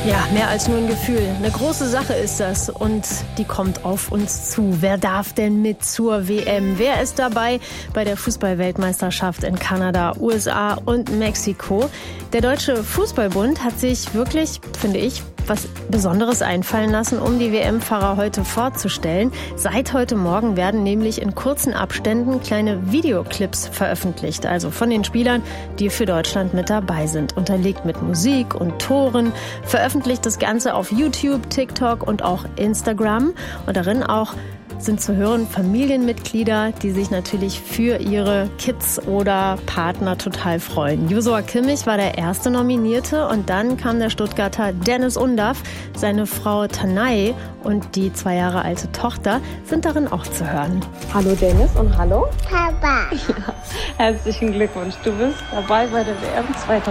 Ja, mehr als nur ein Gefühl. Eine große Sache ist das und die kommt auf uns zu. Wer darf denn mit zur WM? Wer ist dabei bei der Fußball-Weltmeisterschaft in Kanada, USA und Mexiko? Der Deutsche Fußballbund hat sich wirklich, finde ich, was Besonderes einfallen lassen, um die WM-Fahrer heute vorzustellen. Seit heute Morgen werden nämlich in kurzen Abständen kleine Videoclips veröffentlicht, also von den Spielern, die für Deutschland mit dabei sind. Unterlegt mit Musik und Toren, veröffentlicht das Ganze auf YouTube, TikTok und auch Instagram. Und darin auch sind zu hören Familienmitglieder, die sich natürlich für ihre Kids oder Partner total freuen. Josua Kimmich war der erste Nominierte und dann kam der Stuttgarter Dennis Undaff. Seine Frau Tanay und die 2 Jahre alte Tochter sind darin auch zu hören. Hallo Dennis und hallo Papa. Ja, herzlichen Glückwunsch. Du bist dabei bei der WM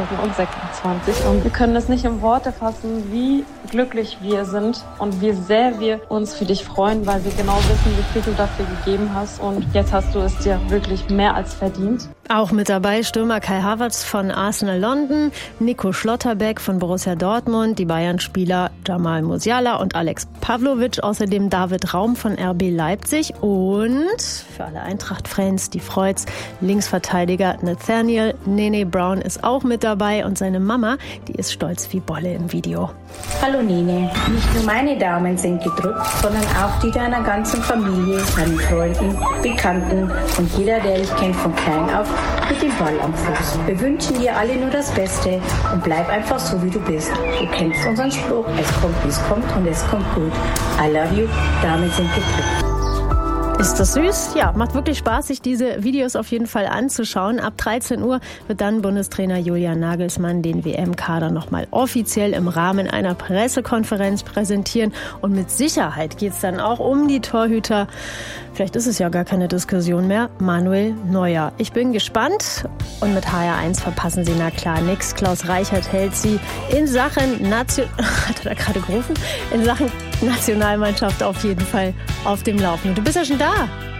2026 und wir können es nicht in Worte fassen, wie glücklich wir sind und wie sehr wir uns für dich freuen, weil wir genau wissen, wie viel du dafür gegeben hast und jetzt hast du es dir wirklich mehr als verdient. Auch mit dabei Stürmer Kai Havertz von Arsenal London, Nico Schlotterbeck von Borussia Dortmund, die Bayern-Spieler Jamal Musiala und Alex Pavlovic, außerdem David Raum von RB Leipzig und für alle Eintracht-Fans, die freut's, Linksverteidiger Nathaniel Nene Brown ist auch mit dabei und seine Mama, die ist stolz wie Bolle im Video. Hallo Nene, nicht nur meine Daumen sind gedrückt, sondern auch die deiner ganzen Familie, deinen Freunden, Bekannten und jeder, der dich kennt von klein auf, mit dem Ball am Fuß. Wir wünschen dir alle nur das Beste und bleib einfach so, wie du bist. Du kennst unseren Spruch, es kommt, wie es kommt und es kommt gut. I love you, Daumen sind gedrückt. Ist das süß? Ja, macht wirklich Spaß, sich diese Videos auf jeden Fall anzuschauen. Ab 13 Uhr wird dann Bundestrainer Julian Nagelsmann den WM-Kader nochmal offiziell im Rahmen einer Pressekonferenz präsentieren. Und mit Sicherheit geht es dann auch um die Torhüter. Vielleicht ist es ja gar keine Diskussion mehr. Manuel Neuer. Ich bin gespannt. Und mit HR1 verpassen Sie na klar nix. Klaus Reichert hält Sie in Sachen in Sachen Nationalmannschaft auf jeden Fall auf dem Laufenden. Du bist ja schon da.